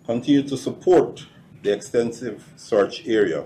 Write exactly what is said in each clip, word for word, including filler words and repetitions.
continue to support the extensive search area.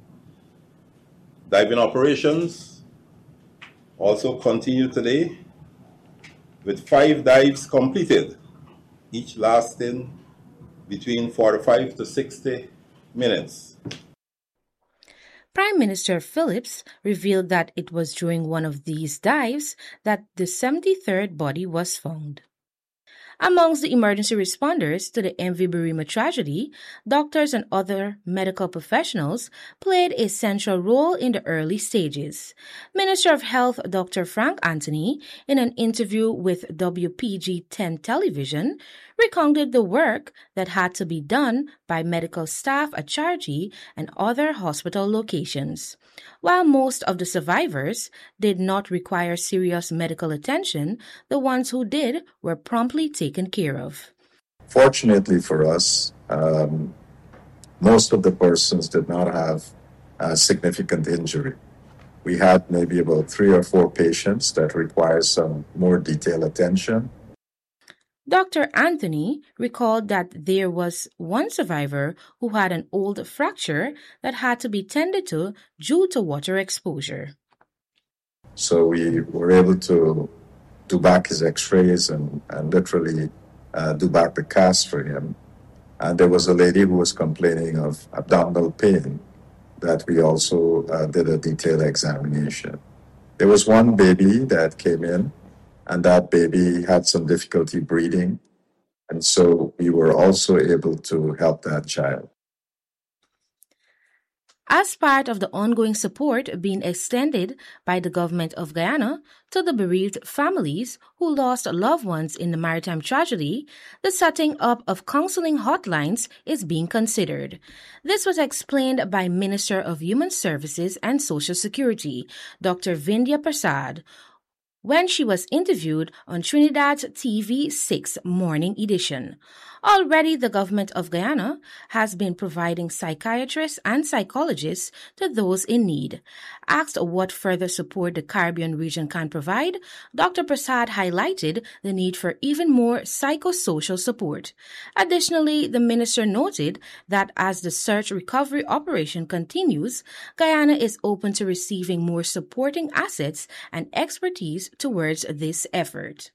Diving operations also continue today with five dives completed, each lasting between forty-five to sixty minutes. Prime Minister Phillips revealed that it was during one of these dives that the seventy-third body was found. Amongst the emergency responders to the M V Burima tragedy, doctors and other medical professionals played a central role in the early stages. Minister of Health Doctor Frank Anthony, in an interview with W P G ten television, recounted the work that had to be done by medical staff at Chargi and other hospital locations. While most of the survivors did not require serious medical attention, the ones who did were promptly taken care of. Fortunately for us, um, most of the persons did not have a significant injury. We had maybe about three or four patients that require some more detailed attention. Doctor Anthony recalled that there was one survivor who had an old fracture that had to be tended to due to water exposure. So we were able to do back his x-rays and, and literally uh, do back the cast for him. And there was a lady who was complaining of abdominal pain that we also uh, did a detailed examination. There was one baby that came in, and that baby had some difficulty breathing. And so we were also able to help that child. As part of the ongoing support being extended by the government of Guyana to the bereaved families who lost loved ones in the maritime tragedy, the setting up of counseling hotlines is being considered. This was explained by Minister of Human Services and Social Security, Doctor Vindhya Prasad, when she was interviewed on Trinidad's T V six Morning Edition. Already, the government of Guyana has been providing psychiatrists and psychologists to those in need. Asked what further support the Caribbean region can provide, Doctor Prasad highlighted the need for even more psychosocial support. Additionally, the minister noted that as the search recovery operation continues, Guyana is open to receiving more supporting assets and expertise towards this effort.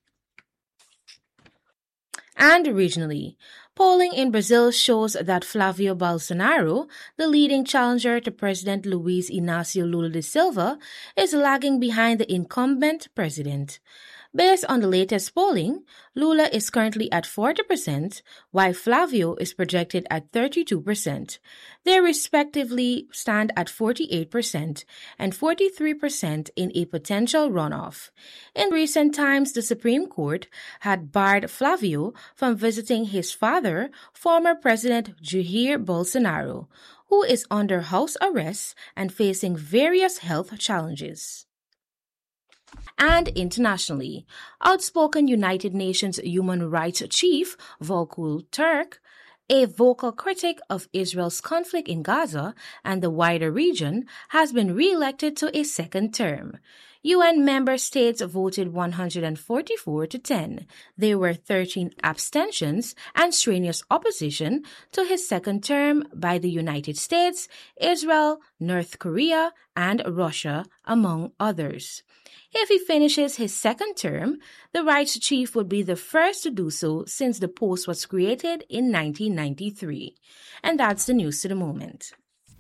And regionally, polling in Brazil shows that Flavio Bolsonaro, the leading challenger to President Luiz Inácio Lula da Silva, is lagging behind the incumbent president. Based on the latest polling, Lula is currently at forty percent, while Flavio is projected at thirty-two percent. They respectively stand at forty-eight percent and forty-three percent in a potential runoff. In recent times, the Supreme Court had barred Flavio from visiting his father, former President Jair Bolsonaro, who is under house arrest and facing various health challenges. And internationally, outspoken United Nations Human Rights Chief Volker Turk, a vocal critic of Israel's conflict in Gaza and the wider region, has been re-elected to a second term. U N member states voted one hundred forty-four to ten. There were thirteen abstentions and strenuous opposition to his second term by the United States, Israel, North Korea, and Russia, among others. If he finishes his second term, the rights chief would be the first to do so since the post was created in nineteen ninety-three. And that's the news to the moment.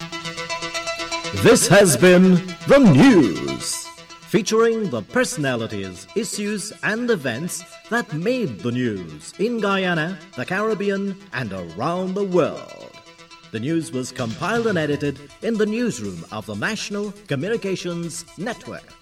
This has been The News, featuring the personalities, issues, and events that made the news in Guyana, the Caribbean, and around the world. The news was compiled and edited in the newsroom of the National Communications Network.